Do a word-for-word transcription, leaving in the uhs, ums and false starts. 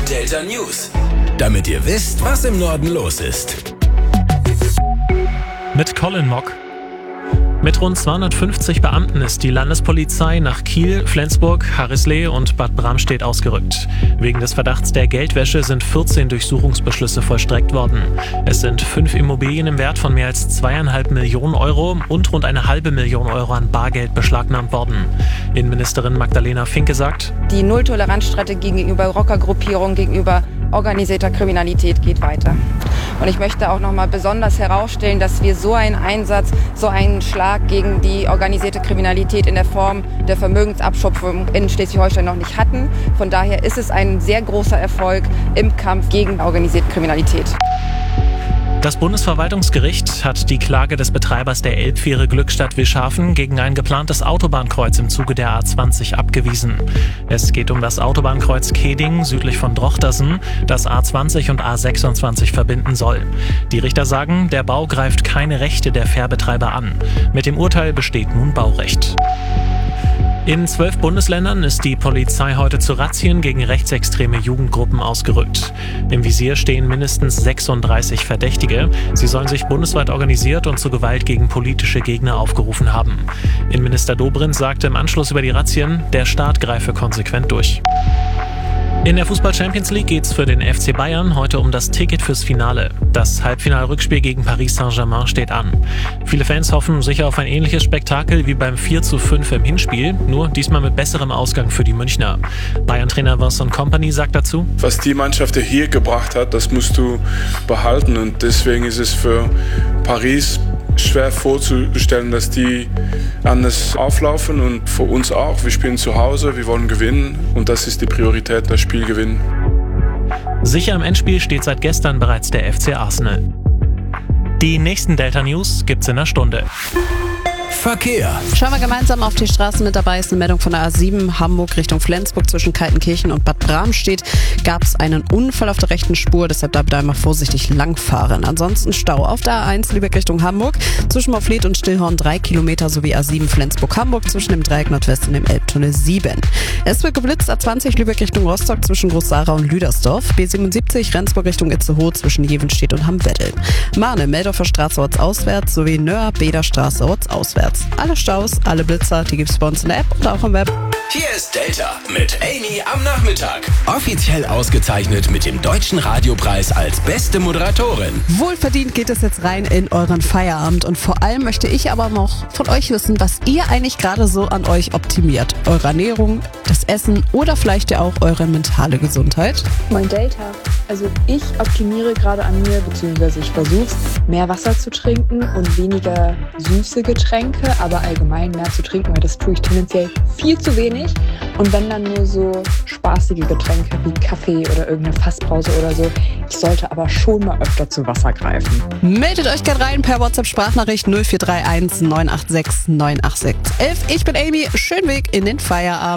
Delta News. Damit ihr wisst, was im Norden los ist. Mit Colin Mock. Mit rund zweihundertfünfzig Beamten ist die Landespolizei nach Kiel, Flensburg, Harrislee und Bad Bramstedt ausgerückt. Wegen des Verdachts der Geldwäsche sind vierzehn Durchsuchungsbeschlüsse vollstreckt worden. Es sind fünf Immobilien im Wert von mehr als zweieinhalb Millionen Euro und rund eine halbe Million Euro an Bargeld beschlagnahmt worden. Innenministerin Magdalena Finke sagt: Die Nulltoleranzstrategie gegenüber Rockergruppierungen, gegenüber organisierter Kriminalität geht weiter. Und ich möchte auch noch mal besonders herausstellen, dass wir so einen Einsatz, so einen Schlag gegen die organisierte Kriminalität in der Form der Vermögensabschöpfung in Schleswig-Holstein noch nicht hatten. Von daher ist es ein sehr großer Erfolg im Kampf gegen organisierte Kriminalität. Das Bundesverwaltungsgericht hat die Klage des Betreibers der Elbfähre Glückstadt Wischhafen gegen ein geplantes Autobahnkreuz im Zuge der A zwanzig abgewiesen. Es geht um das Autobahnkreuz Keding südlich von Drochtersen, das A zwanzig und A sechsundzwanzig verbinden soll. Die Richter sagen, der Bau greift keine Rechte der Fährbetreiber an. Mit dem Urteil besteht nun Baurecht. In zwölf Bundesländern ist die Polizei heute zu Razzien gegen rechtsextreme Jugendgruppen ausgerückt. Im Visier stehen mindestens sechsunddreißig Verdächtige. Sie sollen sich bundesweit organisiert und zu Gewalt gegen politische Gegner aufgerufen haben. Innenminister Dobrindt sagte im Anschluss über die Razzien, der Staat greife konsequent durch. In der Fußball-Champions League geht's für den F C Bayern heute um das Ticket fürs Finale. Das Halbfinalrückspiel gegen Paris Saint-Germain steht an. Viele Fans hoffen sicher auf ein ähnliches Spektakel wie beim vier zu fünf im Hinspiel, nur diesmal mit besserem Ausgang für die Münchner. Bayern-Trainer Vincent Kompany sagt dazu: Was die Mannschaft hier gebracht hat, das musst du behalten, und deswegen ist es für Paris schwer vorzustellen, dass die anders auflaufen, und für uns auch. Wir spielen zu Hause, wir wollen gewinnen, und das ist die Priorität, das Spiel gewinnen. Sicher im Endspiel steht seit gestern bereits der F C Arsenal. Die nächsten Delta News gibt's in einer Stunde. Verkehr. Schauen wir gemeinsam auf die Straßen. Mit dabei ist eine Meldung von der A sieben Hamburg Richtung Flensburg. Zwischen Kaltenkirchen und Bad Bramstedt gab es einen Unfall auf der rechten Spur, deshalb da bitte einmal vorsichtig langfahren. Ansonsten Stau auf der A eins Lübeck Richtung Hamburg, zwischen Moorfleet und Stillhorn drei Kilometer, sowie A sieben Flensburg-Hamburg zwischen dem Dreieck Nordwest und dem Elbtunnel sieben. Es wird geblitzt, A zwanzig Lübeck Richtung Rostock zwischen Groß-Sarau und Lüdersdorf, B siebenundsiebzig Rendsburg Richtung Itzehoe zwischen Jevenstedt und Hamm-Weddel. Mahne, Meldorfer Straße ortsauswärts sowie Nöhr, Beder Straße ortsauswärts. Alle Staus, alle Blitzer, die gibt's bei uns in der App und auch im Web. Hier ist Delta mit Amy am Nachmittag. Offiziell ausgezeichnet mit dem Deutschen Radiopreis als beste Moderatorin. Wohlverdient geht es jetzt rein in euren Feierabend, und vor allem möchte ich aber noch von euch wissen, was ihr eigentlich gerade so an euch optimiert. Eure Ernährung, das Essen oder vielleicht ja auch eure mentale Gesundheit. Moin Delta. Also ich optimiere gerade an mir, beziehungsweise ich versuche mehr Wasser zu trinken und weniger süße Getränke, aber allgemein mehr zu trinken, weil das tue ich tendenziell viel zu wenig. Und wenn dann nur so spaßige Getränke wie Kaffee oder irgendeine Fasspause oder so. Ich sollte aber schon mal öfter zu Wasser greifen. Meldet euch gerne rein per WhatsApp-Sprachnachricht null vier drei eins neun acht sechs neun acht sechs eins eins. Ich bin Amy, schönen Weg in den Feierabend.